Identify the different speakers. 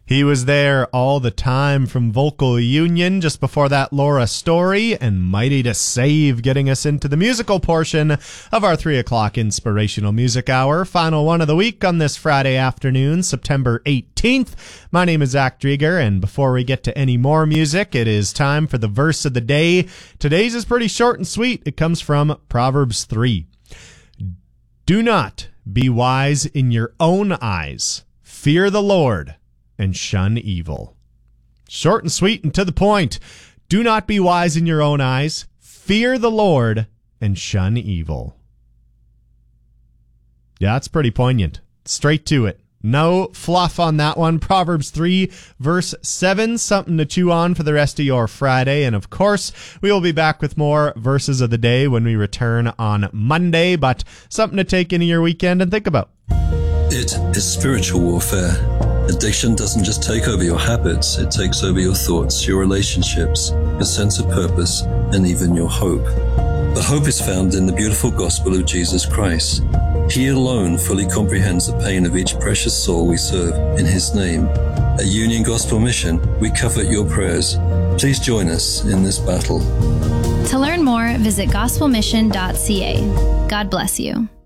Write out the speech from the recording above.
Speaker 1: He was there all the time from Vocal Union. Just before that, Laura Story and Mighty to Save, getting us into the musical portion of our 3 o'clock Inspirational Music Hour. Final one of the week on this Friday afternoon, September 18th. My name is Zach Drieger, and before we get to any more music, it is time for the verse of the day. Today's is pretty short and sweet. It comes from Proverbs 3. Do not be wise in your own eyes. Fear the Lord and shun evil. Short and sweet and to the point. Do not be wise in your own eyes. Fear the Lord and shun evil. Yeah, that's pretty poignant. Straight to it. No fluff on that one. Proverbs 3, verse 7. Something to chew on for the rest of your Friday. And of course, we will be back with more verses of the day when we return on Monday. But something to take into your weekend and think about.
Speaker 2: It is spiritual warfare. Addiction doesn't just take over your habits, it takes over your thoughts, your relationships, your sense of purpose, and even your hope. But hope is found in the beautiful gospel of Jesus Christ. He alone fully comprehends the pain of each precious soul we serve in His name. At Union Gospel Mission, we covet your prayers. Please join us in this battle.
Speaker 3: To learn more, visit gospelmission.ca. God bless you.